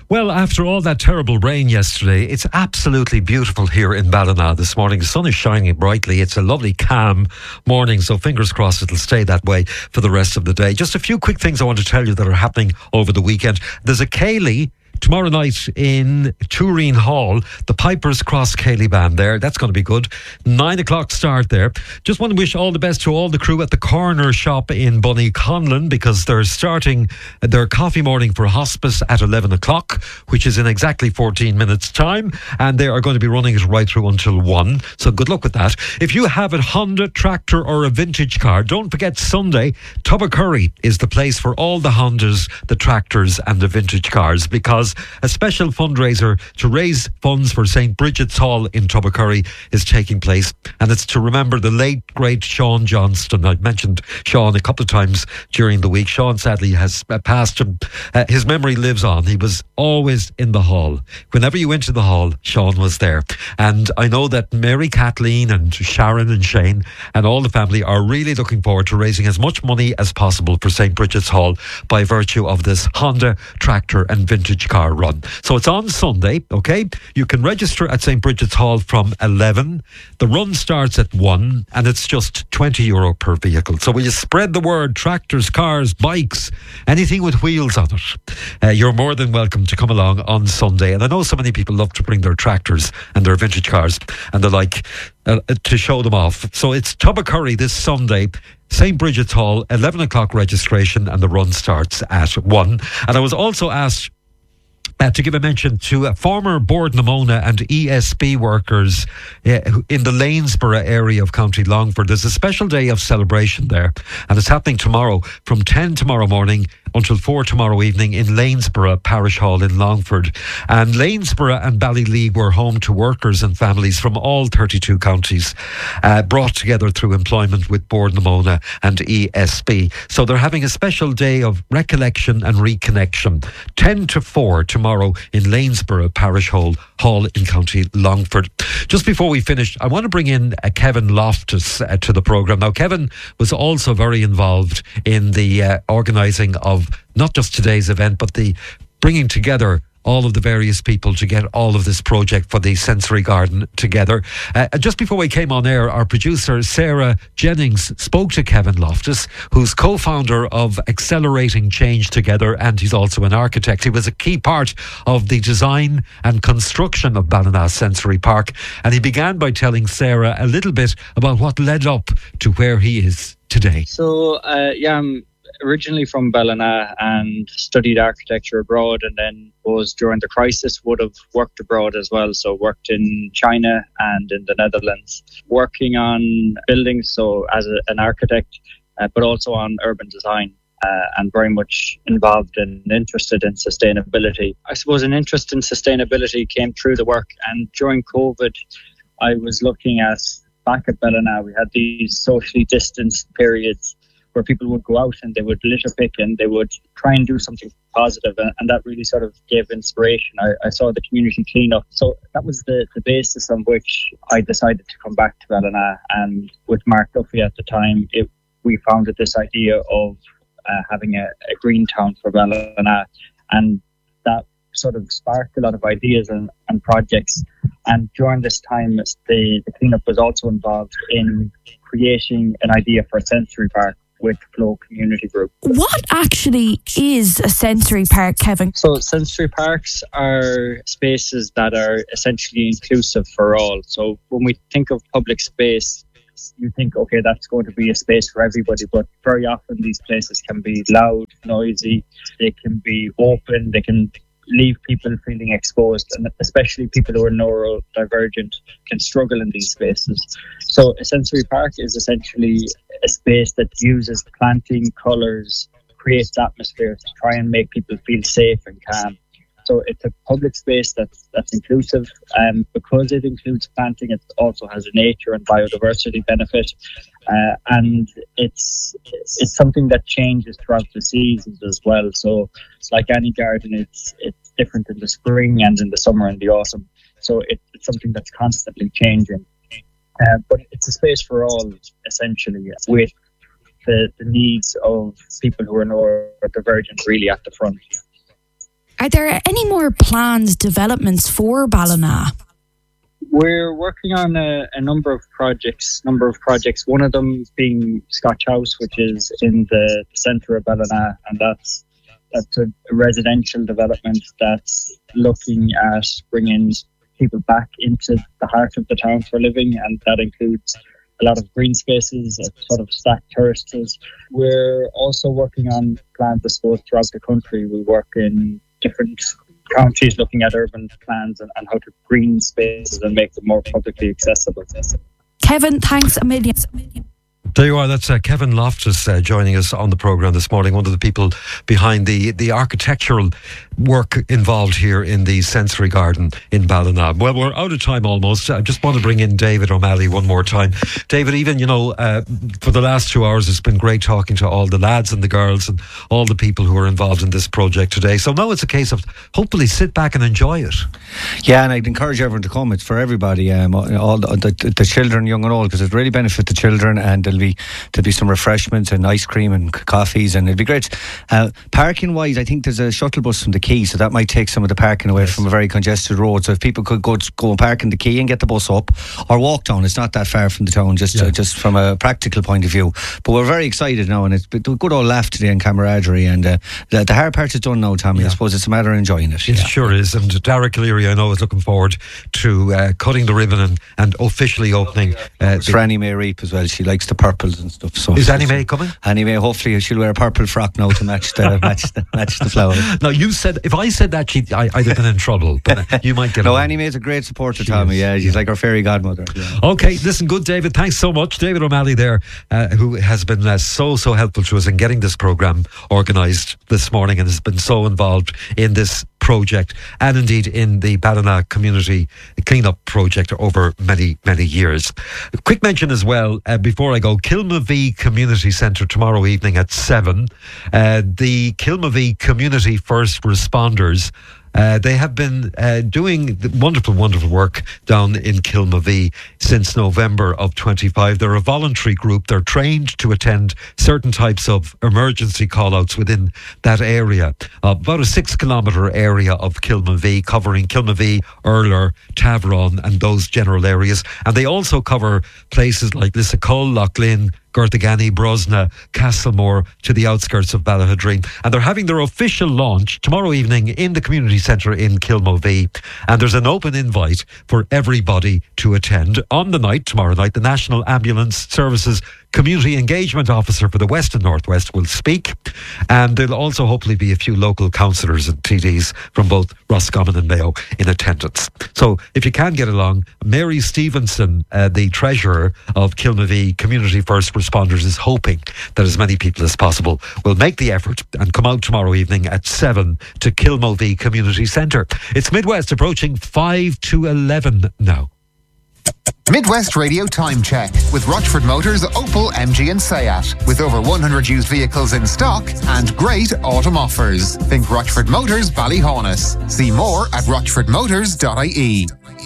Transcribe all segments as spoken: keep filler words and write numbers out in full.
Well, after all that terrible rain yesterday, it's absolutely beautiful here in Ballina this morning. The sun is shining brightly. It's a lovely, calm morning, so fingers crossed it'll stay that way for the rest of the day. Just a few quick things I want to tell you that are happening over the weekend. There's a Ceilidh tomorrow night in Turin Hall, the Pipers Cross Ceilidh Band there. That's going to be good. Nine o'clock start there. Just want to wish all the best to all the crew at the Corner Shop in Bunnyconlon, because they're starting their coffee morning for hospice at eleven o'clock, which is in exactly fourteen minutes time, and they are going to be running it right through until one. So good luck with that. If you have a Honda tractor or a vintage car, don't forget Sunday, Tubbercurry is the place for all the Hondas, the tractors and the vintage cars, because a special fundraiser to raise funds for Saint Bridget's Hall in Tubbercurry is taking place, and it's to remember the late great Sean Johnston. I've mentioned Sean a couple of times during the week. Sean sadly has passed. Uh, his memory lives on. He was always in the hall. Whenever you went to the hall, Sean was there. And I know that Mary Kathleen and Sharon and Shane and all the family are really looking forward to raising as much money as possible for Saint Bridget's Hall by virtue of this Honda tractor and vintage car run. So it's on Sunday, okay? You can register at Saint Bridget's Hall from eleven. The run starts at one, and it's just twenty euro per vehicle. So will you spread the word? Tractors, cars, bikes, anything with wheels on it. Uh, you're more than welcome to come along on Sunday. And I know so many people love to bring their tractors and their vintage cars and the like uh, to show them off. So it's Tubbercurry this Sunday, Saint Bridget's Hall, eleven o'clock registration, and the run starts at one. And I was also asked Uh, to give a mention to uh, former Board Namona and E S B workers uh, in the Lanesborough area of County Longford. There's a special day of celebration there, and it's happening tomorrow from ten tomorrow morning until four tomorrow evening in Lanesborough Parish Hall in Longford. And Lanesborough and Ballylee were home to workers and families from all thirty-two counties, uh, brought together through employment with Board Namona and E S B. So they're having a special day of recollection and reconnection, ten to four tomorrow in Lanesborough Parish Hall, Hall in County Longford. Just before we finish, I want to bring in uh, Kevin Loftus uh, to the programme. Now, Kevin was also very involved in the uh, organising of not just today's event, but the bringing together all of the various people to get all of this project for the Sensory Garden together. Uh, just before we came on air, our producer Sarah Jennings spoke to Kevin Loftus, who's co-founder of Accelerating Change Together, and he's also an architect. He was a key part of the design and construction of Ballina Sensory Park, and he began by telling Sarah a little bit about what led up to where he is today. So, uh, yeah, I'm originally from Ballina and studied architecture abroad, and then was during the crisis would have worked abroad as well. So worked in China and in the Netherlands, working on buildings, so as a, an architect, uh, but also on urban design. Uh, and very much involved and interested in sustainability. I suppose an interest in sustainability came through the work, and during COVID I was looking at, back at Ballina, we had these socially distanced periods where people would go out and they would litter pick and they would try and do something positive, and, and that really sort of gave inspiration. I, I saw the community cleanup, so that was the, the basis on which I decided to come back to Ballina. And with Mark Duffy at the time, it, we founded this idea of uh, having a, a green town for Ballina, and that sort of sparked a lot of ideas and, and projects. And during this time, the, the cleanup was also involved in creating an idea for a sensory park with Flow Community Group. What actually is a sensory park, Kevin? So sensory parks are spaces that are essentially inclusive for all. So when we think of public space, you think, okay, that's going to be a space for everybody, but very often these places can be loud, noisy, they can be open, they can leave people feeling exposed, and especially people who are neurodivergent can struggle in these spaces. So a sensory park is essentially a space that uses planting, colours, creates atmosphere to try and make people feel safe and calm. So it's a public space that's that's inclusive, and um, because it includes planting, it also has a nature and biodiversity benefit, uh, and it's it's something that changes throughout the seasons as well. So it's like any garden, it's it's different in the spring and in the summer and the autumn. So it, it's something that's constantly changing, uh, but it's a space for all, essentially, with the, the needs of people who are neurodivergent really at the front. Are there any more planned developments for Ballina? We're working on a, a number of projects, number of projects. One of them being Scotch House, which is in the, the centre of Ballina, and that's that's a residential development that's looking at bringing people back into the heart of the town for living, and that includes a lot of green spaces, sort of stacked terraces. We're also working on plans, I suppose, throughout the country. We work in different counties looking at urban plans and, and how to green spaces and make them more publicly accessible. Kevin, thanks a million. There you are. That's uh, Kevin Loftus uh, joining us on the programme this morning, one of the people behind the, the architectural work involved here in the Sensory Garden in Ballina. Well, we're out of time almost. I just want to bring in David O'Malley one more time. David, even, you know, uh, for the last two hours, it's been great talking to all the lads and the girls and all the people who are involved in this project today. So now it's a case of hopefully sit back and enjoy it. Yeah, and I'd encourage everyone to come. It's for everybody, um, all the, the, the children, young and old, because it really benefits the children, and there'll be there'll be some refreshments and ice cream and coffees, and it'll be great. Uh, parking wise, I think there's a shuttle bus from the Quay, so that might take some of the parking away yes. from a very congested road. So if people could go go and park in the Quay and get the bus up, or walk down, it's not that far from the town, just yeah. uh, just from a practical point of view. But we're very excited now, and it's a good old laugh today and camaraderie, and uh, the, the hard part is done now, Tommy. Yeah. I suppose it's a matter of enjoying it. It yeah. sure is. And Derek Leary, I know, is looking forward to uh, cutting the ribbon and, and officially opening. Uh, it's for Annie Mae Reap as well. She likes the purples and stuff. So is Annie Mae coming? Annie Mae, hopefully she'll wear a purple frock now to match the match the match the flowers. Now you said, if I said that, she, I, I'd have been in trouble. But you might get. No, Annie Mae's a great supporter, she Tommy. Is. Yeah, she's yeah. like our fairy godmother. Yeah. Okay, listen, good, David. Thanks so much, David O'Malley there, uh, who has been uh, so so helpful to us in getting this programme organised this morning, and has been so involved in this project and indeed in the Ballina community clean-up project over many, many years. A quick mention as well, uh, before I go, Kilmavee Community Centre tomorrow evening at seven. Uh, the Kilmavee Community First Responders, Uh, they have been uh, doing wonderful, wonderful work down in Kilmavee since November of twenty-five. They're a voluntary group. They're trained to attend certain types of emergency call-outs within that area. Uh, about a six kilometre area of Kilmavee, covering Kilmavee, Urler, Tavron and those general areas. And they also cover places like Lissacull, Loughlin, Gortagany, Brosna, Castlemore, to the outskirts of Ballahadreen. And they're having their official launch tomorrow evening in the community centre in Kilmavee. And there's an open invite for everybody to attend. On the night, tomorrow night, the National Ambulance Services Community Engagement Officer for the West and Northwest will speak, and there'll also hopefully be a few local councillors and T Ds from both Roscommon and Mayo in attendance. So if you can get along, Mary Stevenson, uh, the treasurer of Kilmavee Community First Responders, is hoping that as many people as possible will make the effort and come out tomorrow evening at seven to Kilmavee Community Centre. It's Midwest approaching five to eleven now. Midwest Radio Time Check with Rochford Motors, Opel, M G and Seat. With over one hundred used vehicles in stock and great autumn offers. Think Rochford Motors, Ballyhaunis. See more at rochford motors dot I E.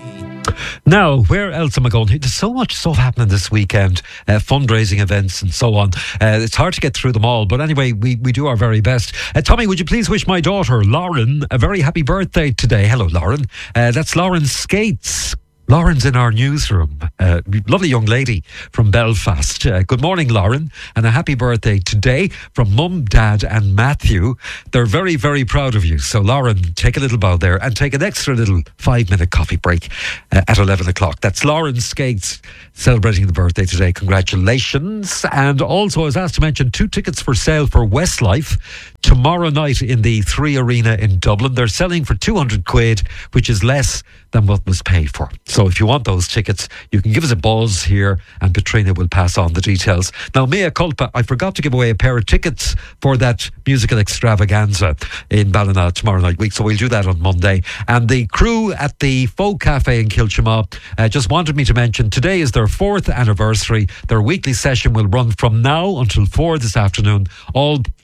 Now, where else am I going? There's so much stuff happening this weekend, uh, fundraising events and so on. Uh, it's hard to get through them all, but anyway, we, we do our very best. Uh, Tommy, would you please wish my daughter, Lauren, a very happy birthday today? Hello, Lauren. Uh, that's Lauren Skates. Lauren's in our newsroom. Uh, lovely young lady from Belfast. Uh, good morning, Lauren, and a happy birthday today from Mum, Dad and Matthew. They're very, very proud of you. So, Lauren, take a little bow there and take an extra little five-minute coffee break uh, at eleven o'clock. That's Lauren Skates celebrating the birthday today. Congratulations. And also, I was asked to mention two tickets for sale for Westlife tomorrow night in the Three Arena in Dublin. They're selling for two hundred quid, which is less than what was paid for. So if you want those tickets, you can give us a buzz here and Katrina will pass on the details. Now, mea culpa, I forgot to give away a pair of tickets for that musical extravaganza in Ballina tomorrow night week, so we'll do that on Monday. And the crew at the Folk Cafe in Kilchima uh, just wanted me to mention today is their fourth anniversary. Their weekly session will run from now until four this afternoon, all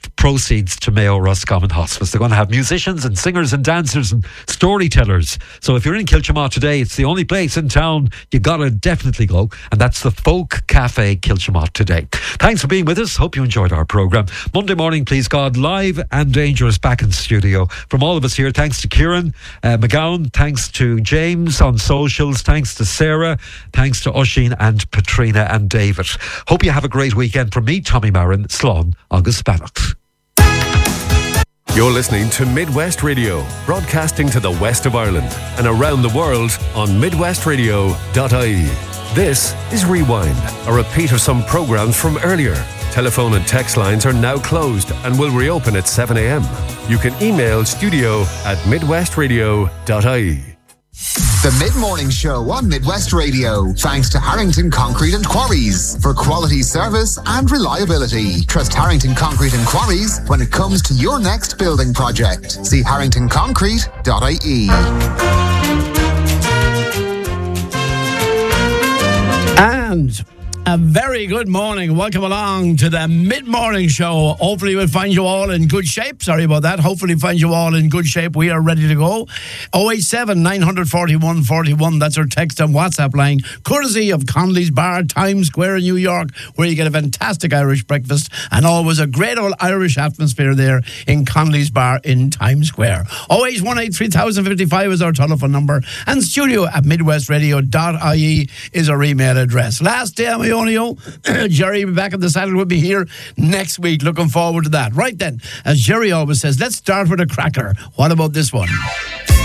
proceeds to Mayo Roscommon Hospice. They're going to have musicians and singers and dancers and storytellers. So if you're in Kiltimagh today, it's the only place in town you got to definitely go, and that's the Folk Cafe Kiltimagh today. Thanks for being with us. Hope you enjoyed our programme. Monday morning, please God, live and dangerous back in studio. From all of us here, thanks to Kieran uh, McGowan, thanks to James on socials, thanks to Sarah, thanks to Oisin and Patrina and David. Hope you have a great weekend. From me, Tommy Marin, Slán agus Bannock. You're listening to Midwest Radio, broadcasting to the west of Ireland and around the world on midwest radio dot I E. This is Rewind, a repeat of some programmes from earlier. Telephone and text lines are now closed and will reopen at seven a.m. You can email studio at midwest radio dot I E. The Mid-Morning Show on Midwest Radio. Thanks to Harrington Concrete and Quarries for quality service and reliability. Trust Harrington Concrete and Quarries when it comes to your next building project. See harrington concrete dot I E. And a very good morning. Welcome along to the Mid-Morning Show. Hopefully we'll find you all in good shape. Sorry about that. Hopefully find you all in good shape. We are ready to go. oh eight seven, nine four one, four one. That's our text and WhatsApp line. Courtesy of Conley's Bar, Times Square in New York, where you get a fantastic Irish breakfast and always a great old Irish atmosphere there in Conley's Bar in Times Square. oh eight one eight, three thousand fifty-five is our telephone number. And studio at midwest radio dot I E is our email address. Last day of my Jerry will be back in the saddle. Will be here next week. Looking forward to that. Right then, as Jerry always says, let's start with a cracker. What about this one?